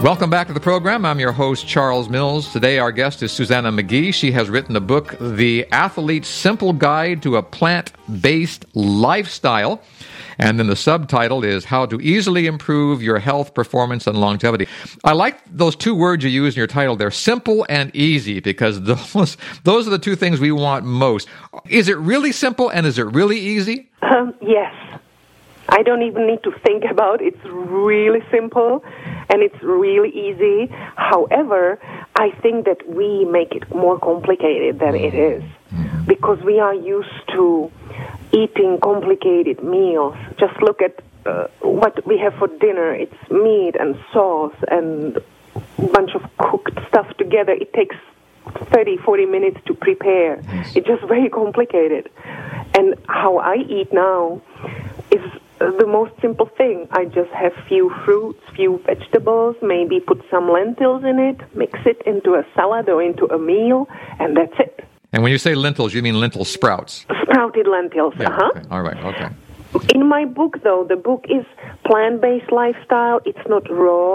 Welcome back to the program. I'm your host, Charles Mills. Today our guest is Susanna McGee. She has written the book, The Athlete's Simple Guide to a Plant-Based Lifestyle. And then the subtitle is How to Easily Improve Your Health, Performance, and Longevity. I like those two words you use in your title. They're simple and easy, because those are the two things we want most. Is it really simple and is it really easy? Yes. I don't even need to think about it. It's really simple and it's really easy. However, I think that we make it more complicated than it is, because we are used to eating complicated meals. Just look at what we have for dinner. It's meat and sauce and a bunch of cooked stuff together. It takes 30, 40 minutes to prepare. Yes. It's just very complicated. And how I eat now is the most simple thing. I just have few fruits, few vegetables, maybe put some lentils in it, mix it into a salad or into a meal, and that's it. And when you say lentils, you mean lentil sprouts? Sprouted lentils, Okay. All right, okay. In my book, though, the book is plant-based lifestyle. It's not raw.